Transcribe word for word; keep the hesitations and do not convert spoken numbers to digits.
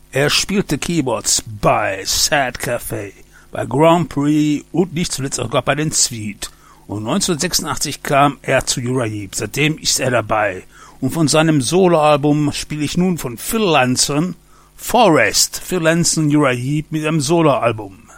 Er spielte Keyboards bei Sad Cafe, bei Grand Prix und nicht zuletzt auch bei den Sweet. Und neunzehnhundertsechsundachtzig kam er zu Uriah Heep. Seitdem ist er dabei. Und von seinem Soloalbum spiele ich nun von Phil Lanson Forest. Phil Lanson, Uriah Heep mit einem Soloalbum.